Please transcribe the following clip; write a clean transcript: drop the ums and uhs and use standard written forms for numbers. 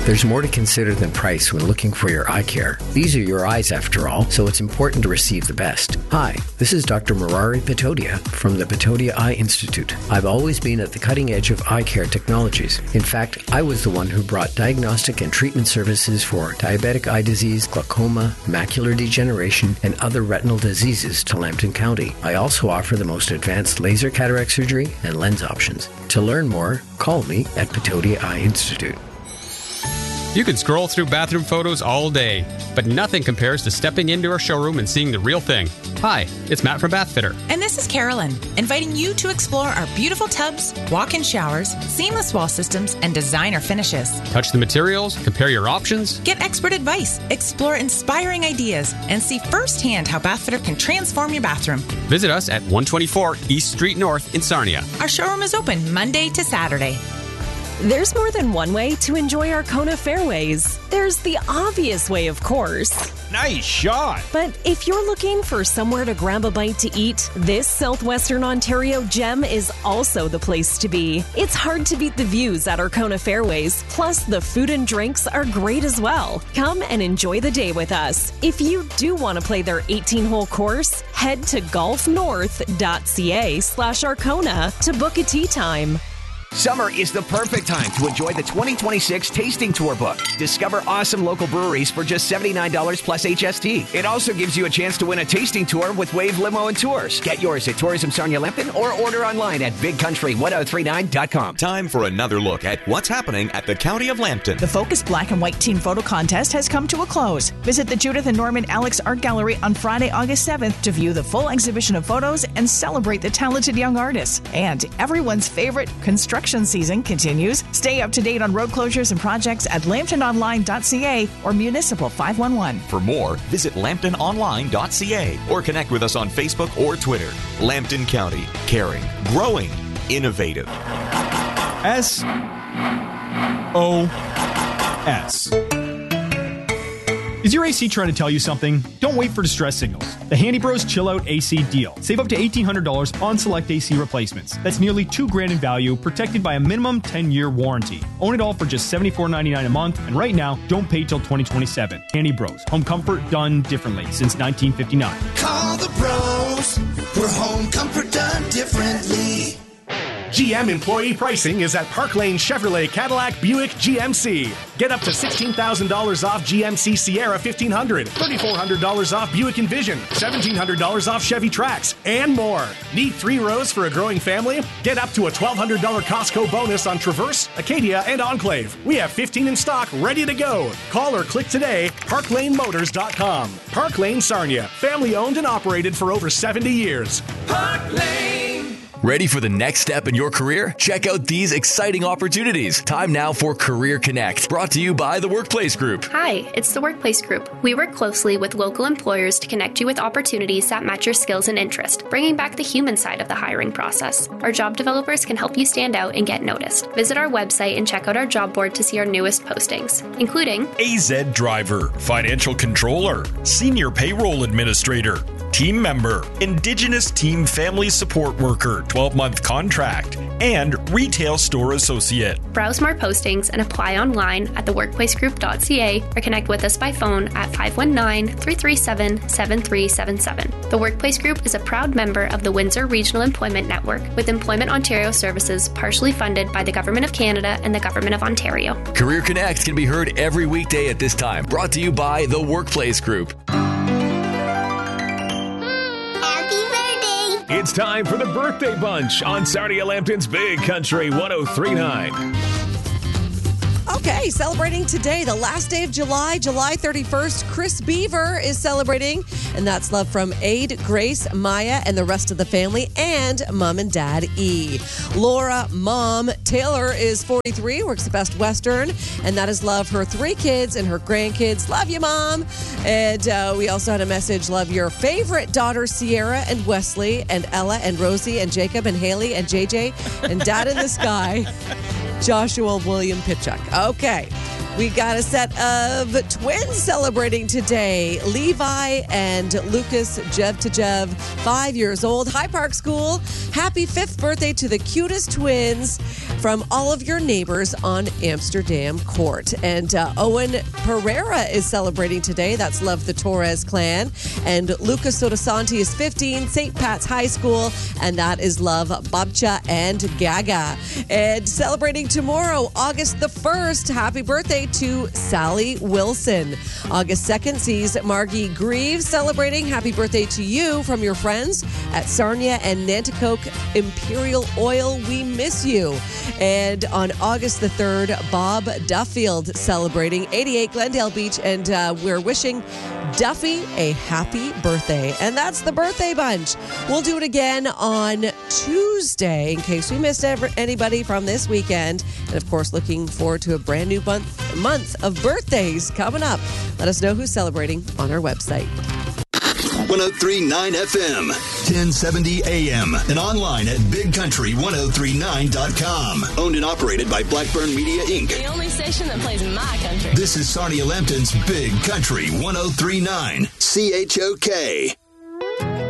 There's more to consider than price when looking for your eye care. These are your eyes after all, so it's important to receive the best. Hi, this is Dr. Murari Patodia from the Patodia Eye Institute. I've always been at the cutting edge of eye care technologies. In fact, I was the one who brought diagnostic and treatment services for diabetic eye disease, glaucoma, macular degeneration, and other retinal diseases to Lambton County. I also offer the most advanced laser cataract surgery and lens options. To learn more, call me at Patodia Eye Institute. You can scroll through bathroom photos all day, but nothing compares to stepping into our showroom and seeing the real thing. Hi, it's Matt from Bathfitter. And this is Carolyn, inviting you to explore our beautiful tubs, walk-in showers, seamless wall systems, and designer finishes. Touch the materials, compare your options. Get expert advice, explore inspiring ideas, and see firsthand how Bathfitter can transform your bathroom. Visit us at 124 East Street North in Sarnia. Our showroom is open Monday to Saturday. There's more than one way to enjoy Arkona Fairways. There's the obvious way, of course. Nice shot! But if you're looking for somewhere to grab a bite to eat, this Southwestern Ontario gem is also the place to be. It's hard to beat the views at Arkona Fairways, plus the food and drinks are great as well. Come and enjoy the day with us. If you do want to play their 18-hole course, head to golfnorth.ca/Arkona to book a tee time. Summer is the perfect time to enjoy the 2026 Tasting Tour book. Discover awesome local breweries for just $79 plus HST. It also gives you a chance to win a tasting tour with Wave Limo and Tours. Get yours at Tourism Sarnia Lambton or order online at bigcountry1039.com. Time for another look at what's happening at the County of Lambton. The Focus Black and White Teen Photo Contest has come to a close. Visit the Judith and Norman Alex Art Gallery on Friday, August 7th to view the full exhibition of photos and celebrate the talented young artists. And everyone's favorite construction season continues. Stay up to date on road closures and projects at lambtononline.ca or Municipal 511. For more, visit lambtononline.ca or connect with us on Facebook or Twitter. Lambton County, caring, growing, innovative. SOS. Is your AC trying to tell you something? Don't wait for distress signals. The Handy Bros Chill Out AC deal. Save up to $1,800 on select AC replacements. That's nearly $2,000 in value, protected by a minimum 10-year warranty. Own it all for just $74.99 a month, and right now, don't pay till 2027. Handy Bros. Home comfort done differently since 1959. Call the pros for home comfort done differently. GM employee pricing is at Park Lane Chevrolet Cadillac Buick GMC. Get up to $16,000 off GMC Sierra 1500, $3,400 off Buick Envision, $1,700 off Chevy Trax, and more. Need 3 rows for a growing family? Get up to a $1,200 Costco bonus on Traverse, Acadia, and Enclave. We have 15 in stock, ready to go. Call or click today, parklanemotors.com. Park Lane Sarnia, family owned and operated for over 70 years. Park Lane. Ready for the next step in your career? Check out these exciting opportunities. Time now for Career Connect, brought to you by the Workplace Group. Hi, it's the Workplace Group. We work closely with local employers to connect you with opportunities that match your skills and interest, bringing back the human side of the hiring process. Our job developers can help you stand out and get noticed. Visit our website and check out our job board to see our newest postings, including AZ Driver, Financial Controller, Senior Payroll Administrator, Team Member, Indigenous Team Family Support Worker, 12-month contract, and Retail Store Associate. Browse more postings and apply online at theworkplacegroup.ca or connect with us by phone at 519-337-7377. The Workplace Group is a proud member of the Windsor Regional Employment Network, with Employment Ontario services partially funded by the Government of Canada and the Government of Ontario. Career Connect can be heard every weekday at this time, brought to you by the Workplace Group. It's time for the Birthday Bunch on Sarnia Lambton's Big Country 103.9. Okay, celebrating today, the last day of July, July 31st. Chris Beaver is celebrating, and that's love from Aid, Grace, Maya, and the rest of the family, and Mom and Dad E. Laura, Mom, Taylor is 43, works at Best Western, and that is love her 3 kids and her grandkids. Love you, Mom. And we also had a message, love your favorite daughters, Sierra and Wesley, and Ella and Rosie and Jacob and Haley and JJ, and Dad in the Sky, Joshua William Pitchuk. Okay. We got a set of twins celebrating today. Levi and Lucas Jev, 5 years old. High Park School, happy 5th birthday to the cutest twins from all of your neighbors on Amsterdam Court. And Owen Pereira is celebrating today. That's Love the Torres clan. And Lucas Sotosanti is 15, St. Pat's High School. And that is Love Babcha and Gaga. And celebrating tomorrow, August the 1st, happy birthday to Sally Wilson. August 2nd sees Margie Greaves celebrating. Happy birthday to you from your friends at Sarnia and Nanticoke Imperial Oil. We miss you. And on August the 3rd, Bob Duffield celebrating 88 Glendale Beach. And we're wishing Duffy a happy birthday. And that's the birthday bunch. We'll do it again on Tuesday in case we missed anybody from this weekend. And of course, looking forward to a brand new month of birthdays coming up. Let us know who's celebrating on our website. 103.9 FM, 1070 AM, and online at bigcountry1039.com. Owned and operated by Blackburn Media, Inc. The only station that plays my country. This is Sarnia Lambton's Big Country 103.9 CHOK.